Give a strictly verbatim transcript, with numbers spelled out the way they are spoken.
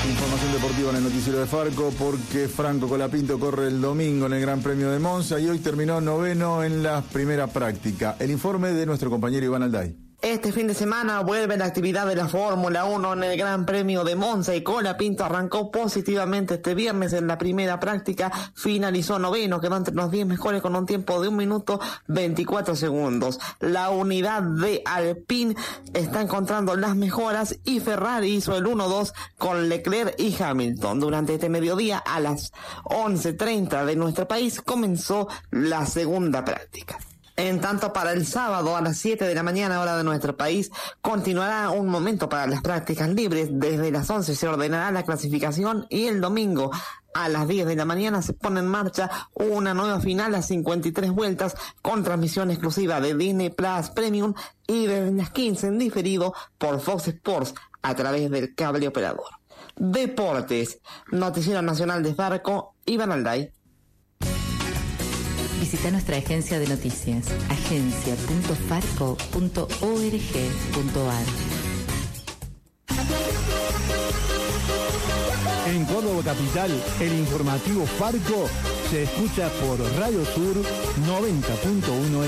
Información deportiva en el noticiero de Farco, porque Franco Colapinto corre el domingo en el Gran Premio de Monza y hoy terminó noveno en la primera práctica. El informe de nuestro compañero Iván Alday. Este fin de semana vuelve la actividad de la Fórmula uno en el Gran Premio de Monza y Colapinto arrancó positivamente este viernes en la primera práctica, finalizó noveno, quedó entre los diez mejores con un tiempo de un minuto veinticuatro segundos. La unidad de Alpine está encontrando las mejoras y Ferrari hizo el uno dos con Leclerc y Hamilton. Durante este mediodía a las once treinta de nuestro país comenzó la segunda práctica. En tanto, para el sábado a las siete de la mañana, hora de nuestro país, continuará un momento para las prácticas libres. Desde las once se ordenará la clasificación y el domingo a las diez de la mañana se pone en marcha una nueva final a cincuenta y tres vueltas con transmisión exclusiva de Disney Plus Premium y desde las quince en diferido por Fox Sports a través del cable operador. Deportes, Noticiero Nacional de Farco, Iván Alday. Visita nuestra agencia de noticias, agencia punto farco punto org punto ar. En Córdoba Capital, el informativo Farco se escucha por Radio Sur noventa punto uno.